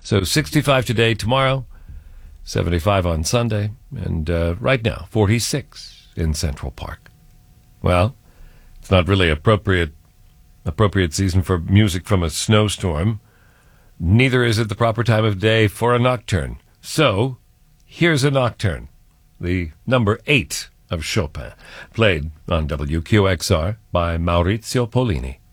So 65 today, tomorrow, 75 on Sunday, and right now, 46 in Central Park. Well, it's not really appropriate season for music from a snowstorm. Neither is it the proper time of day for a nocturne. So, here's a nocturne, the number 8 of Chopin, played on WQXR by Maurizio Pollini.